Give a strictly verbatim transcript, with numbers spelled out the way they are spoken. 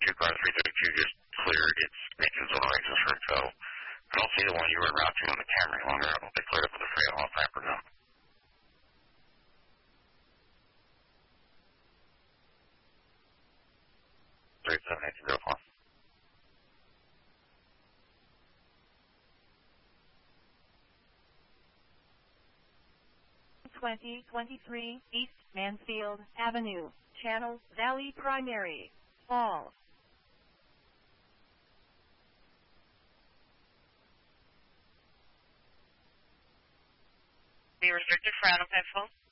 two car three thirty-two just cleared its maintenance oil exits for tow. I don't see the one you were routing on the camera any longer. I don't know if they cleared up with the freight off ramp or not. three seven eight zero four. twenty twenty-three East Mansfield Avenue, Channel Valley Primary, Falls. Be restricted for out-of-pet phone.